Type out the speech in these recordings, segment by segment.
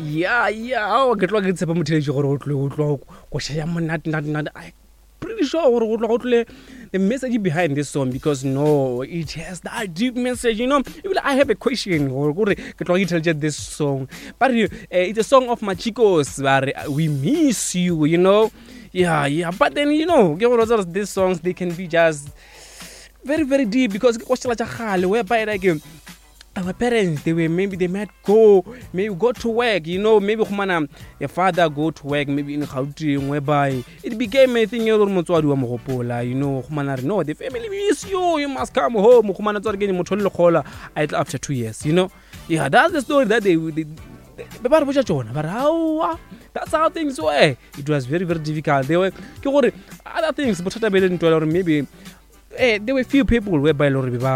yeah. Oh, ke tlo ke tsepa motheletši gore o tlo go shaya monate. I pretty sure gore go tlo the message behind this song, because no, it has that deep message, you know. I have a question or ke tlo tell you this song, but it's a song of Machicos, but we miss you, you know. Yeah, but then, you know, these songs, they can be just very, very deep, because whereby like our parents, they might go to work, you know, maybe your father go to work, maybe in Gauteng, whereby it became a thing, you know, no, the family miss you must come home, after 2 years, you know. Yeah, that's the story that but how that's how things were. It was very, very difficult. There were other things, but maybe there were few people whereby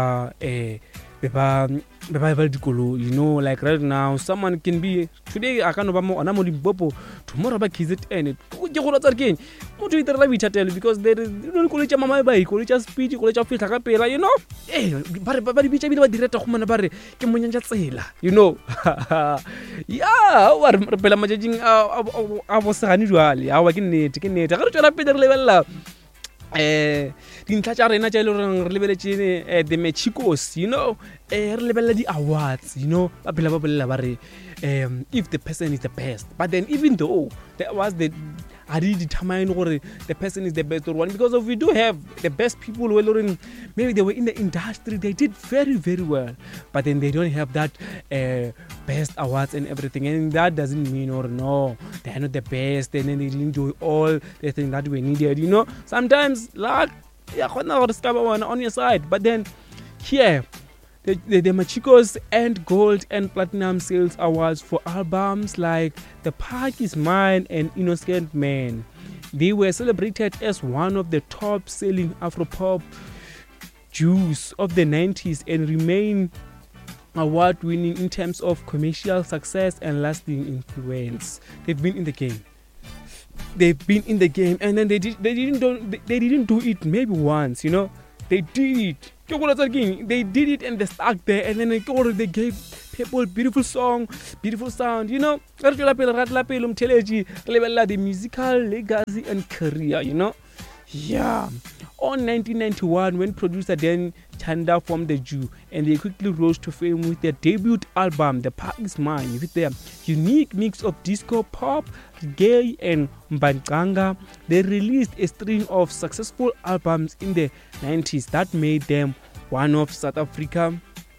you know, like right now, someone can be today I can't know Limpopo, tomorrow by KZN. Because there is college mama by college speech, college of Fitakapela, you know. You know. Yeah, what Pela judging I was unusually. I was in it, taking it. I got to Peter level. The Machicos, you know, the awards, you know, if the person is the best. But then even though that was I didn't determine the person is the best one, because if we do have the best people, maybe they were in the industry, they did very, very well, but then they don't have that best awards and everything, and that doesn't mean no, they're not the best, and then they didn't do all the things that we needed, you know. Sometimes luck, discover one on your side, but then here the Machicos earned gold and platinum sales awards for albums like The Park Is Mine and Innocent Man. They were celebrated as one of the top-selling Afropop duos of the 90s and remain award-winning in terms of commercial success and lasting influence. They've been in the game. And then they didn't do it maybe once, you know. They did it. They did it and they stuck there, and then they gave people beautiful song, beautiful sound, you know. The musical legacy and career, you know. Yeah. On 1991, when producer Dan Chanda formed the Jew, and they quickly rose to fame with their debut album, The Park Is Mine, with their unique mix of disco, pop, reggae, and mbanganga. They released a string of successful albums in the 90s that made them one of South Africa's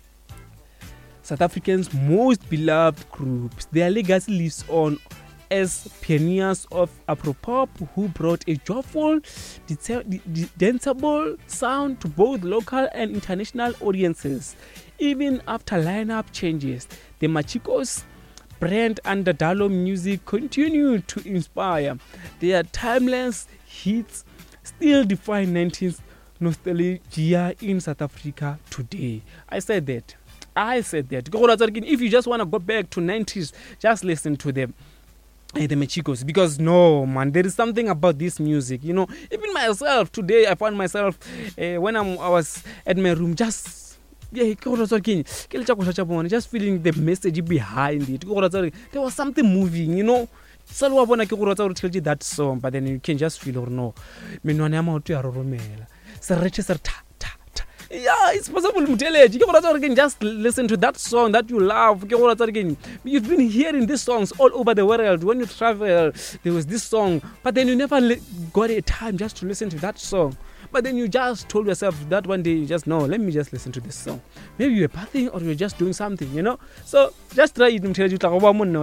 most beloved groups. Their legacy lives on as pioneers of Afropop who brought a joyful, danceable sound to both local and international audiences. Even after lineup changes, the Machicos brand under Dalo Music continued to inspire. Their timeless hits still define 90s nostalgia in South Africa today. I said that. If you just want to go back to 90s, just listen to them. The Machicos, because no man, there is something about this music, you know. Even myself today, I found myself when I was at my room, just just feeling the message behind it. There was something moving, you know. That song, but then you can just feel or no. Yeah, it's possible to tell it. You can just listen to that song that you love. You've been hearing these songs all over the world. When you travel, there was this song, but then you never got a time just to listen to that song. But then you just told yourself that one day, you just know, let me just listen to this song. Maybe you're bathing or you're just doing something, you know. So just try it. Radio Tef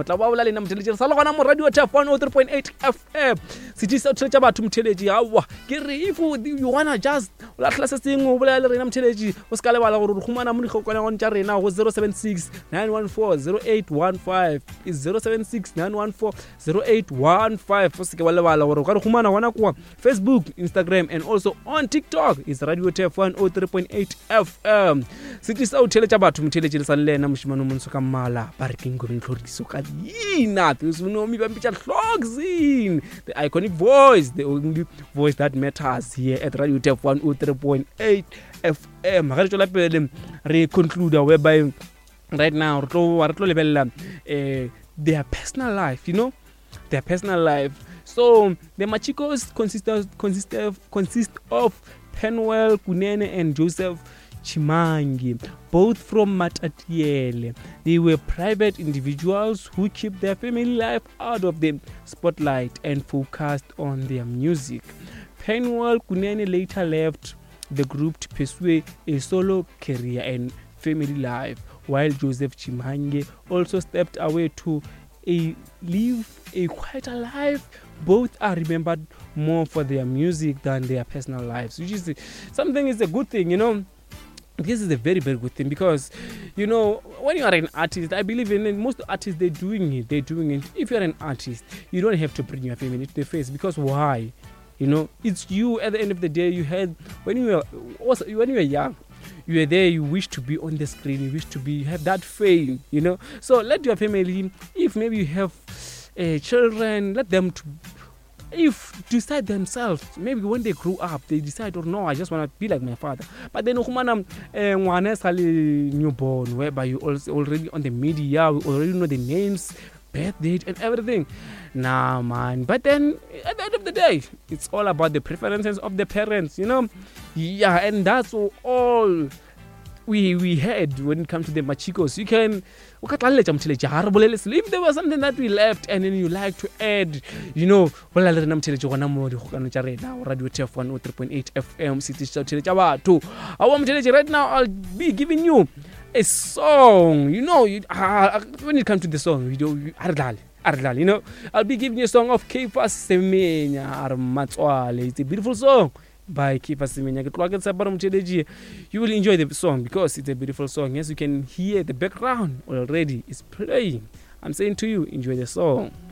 103.8 FM. City South Chaba to Mteleji. If you wanna just sing over Mteleji, Oskalawala Humana Muniko on Jarena was 076 914 0815. Is 076 914 0815 for Sikawala or Humana Wanakwa, Facebook, Instagram, and also on TikTok is Radio Tef 103.8 FM. City South Chaba to Mteleji Sanlena Mushmanu Munsukamala, Parking Sokalina, Tusunomi Bambicha Logzin, the iconic voice, the only voice that matters here at Radio Tef 103.8 FM. Re conclude whereby right now their personal life, their personal life. So the Machicos consist of Penuel Kunene and Joseph Chimangi, both from Matatiele. They were private individuals who keep their family life out of the spotlight and focused on their music. Penuel Kunene later left the group to pursue a solo career and family life, while Joseph Chimangi also stepped away to live a quieter life. Both are remembered more for their music than their personal lives, which is something is a good thing. This is a very, very good thing because, when you are an artist, I believe in most artists, they're doing it. If you're an artist, you don't have to bring your family to the face, because why? It's you. At the end of the day, you had when you were young, you were there. You wish to be on the screen. You wish to have that fame. So let your family, if maybe you have children, let them decide themselves. Maybe when they grow up, they decide, oh no, I just want to be like my father. But then newborn, whereby you also already on the media, we already know the names, birth date, and everything. Nah, man. But then at the end of the day, it's all about the preferences of the parents. Yeah, and that's all we had when it comes to the Machicos. You can if there was something that we left and then you like to add, Radio TF 103.8 FM City Shout right now. I'll be giving you a song. When it comes to the song, I'll be giving you a song of Kefas Semenya. It's a beautiful song by Kefas Semenya. You will enjoy the song because it's a beautiful song. Yes, you can hear the background already. It's playing. I'm saying to you, enjoy the song.